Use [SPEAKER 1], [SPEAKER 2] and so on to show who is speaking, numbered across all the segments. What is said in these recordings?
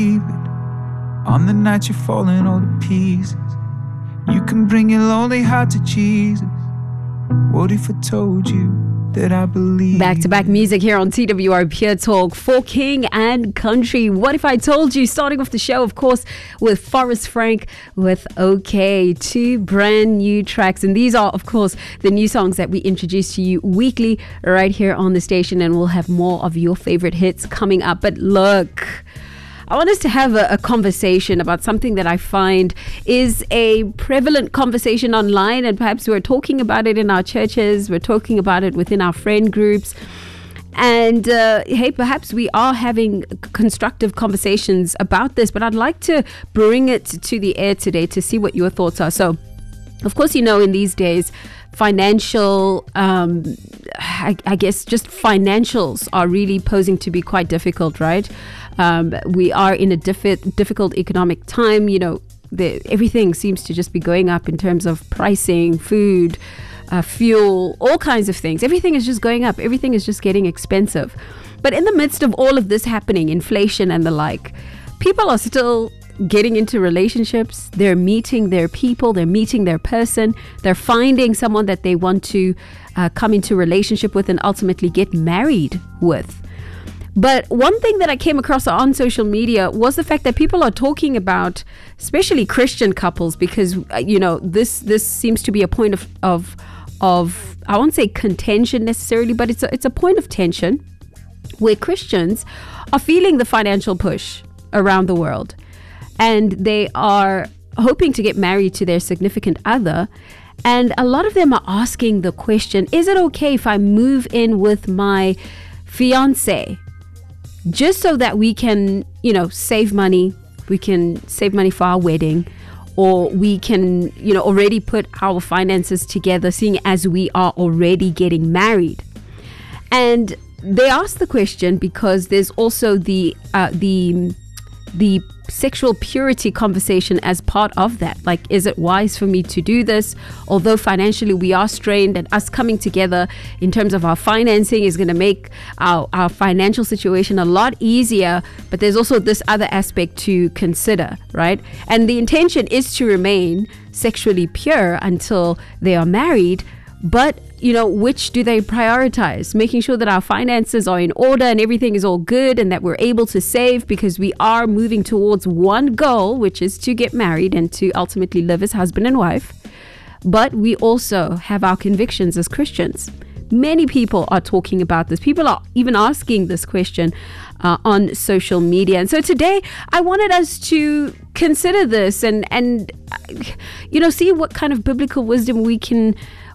[SPEAKER 1] believe it. On the night you're falling all to pieces, you can bring your lonely heart to Jesus. What if I told you that I believe?
[SPEAKER 2] Back-to-back music here on TWR Pure Talk for King and Country. What if I told you? Starting off the show, of course, with Forrest Frank with OK. 2 brand new tracks. And these are, of course, the new songs that we introduce to you weekly right here on the station. And we'll have more of your favorite hits coming up. But look, I want us to have a conversation about something that I find is a prevalent conversation online, and perhaps we're talking about it in our churches, we're talking about it within our friend groups, and hey, perhaps we are having constructive conversations about this, but I'd like to bring it to the air today to see what your thoughts are. So, of course, you know, in these days, financial, I guess just financials are really posing to be quite difficult, right? We are in a difficult economic time. You know, everything seems to just be going up in terms of pricing, food, fuel, all kinds of things. Everything is just going up. Everything is just getting expensive. But in the midst of all of this happening, inflation and the like, people are still getting into relationships. They're meeting their people. They're meeting their person. They're finding someone that they want to come into relationship with and ultimately get married with. But one thing that I came across on social media was the fact that people are talking about, especially Christian couples, because, you know, this seems to be a point of I won't say contention necessarily, but it's a point of tension where Christians are feeling the financial push around the world. And they are hoping to get married to their significant other. And a lot of them are asking the question, is it okay if I move in with my fiance just so that we can, you know, save money? We can save money for our wedding, or we can, you know, already put our finances together, seeing as we are already getting married. And they ask the question because there's also the sexual purity conversation as part of that. Like, is it wise for me to do this? Although financially we are strained, and us coming together in terms of our financing is going to make our financial situation a lot easier. But there's also this other aspect to consider, right? And the intention is to remain sexually pure until they are married. But, you know, which do they prioritize? Making sure that our finances are in order and everything is all good and that we're able to save because we are moving towards one goal, which is to get married and to ultimately live as husband and wife. But we also have our convictions as Christians. Many people are talking about this. People are even asking this question on social media. And so today I wanted us to consider this and you know, see what kind of biblical wisdom we can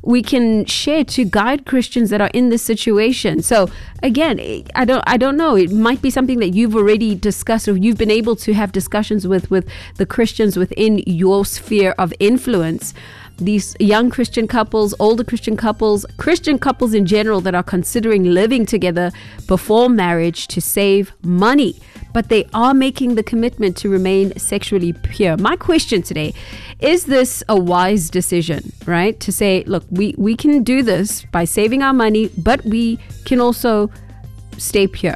[SPEAKER 2] share to guide Christians that are in this situation. So again, I don't know. It might be something that you've already discussed, or you've been able to have discussions with the Christians within your sphere of influence. These young Christian couples, older Christian couples in general that are considering living together before marriage to save money, but they are making the commitment to remain sexually pure. My question today, is this a wise decision, right? To say, look, we can do this by saving our money, but we can also stay pure.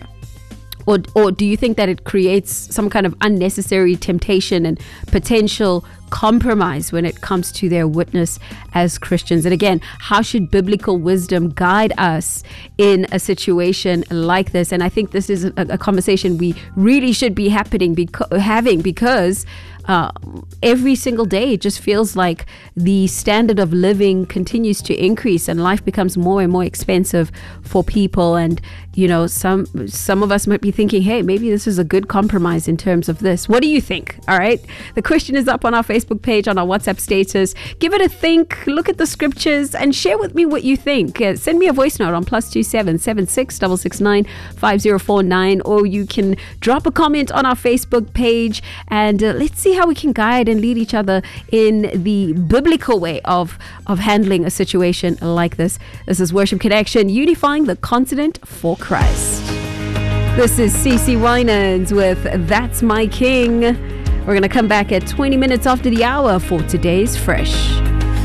[SPEAKER 2] Or do you think that it creates some kind of unnecessary temptation and potential compromise when it comes to their witness as Christians? And again, how should biblical wisdom guide us in a situation like this? And I think this is a conversation we really should be having because every single day it just feels like the standard of living continues to increase and life becomes more and more expensive for people. And you know, some of us might be thinking, hey, maybe this is a good compromise in terms of this. What do you think? All right, the question is up on our Facebook page, on our WhatsApp status. Give it a think, look at the scriptures, and share with me what you think. Send me a voice note on +27 76 669 5049, or you can drop a comment on our Facebook page, and let's see how we can guide and lead each other in the biblical way of handling a situation like this. This is Worship Connection, unifying the continent for Christ. This is CeCe Winans with That's My King. We're going to come back at 20 minutes after the hour for today's Fresh.